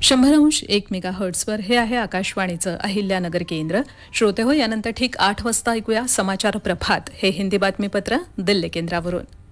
100.1 मेगाहर्ट्झवर हे आहे आकाशवाणीचं अहिल्यानगर केंद्र. श्रोते हो, यानंतर ठीक 8 वाजता ऐकूया समाचार प्रभात, हे हिंदी बातमीपत्र दिल्ली केंद्रावरून.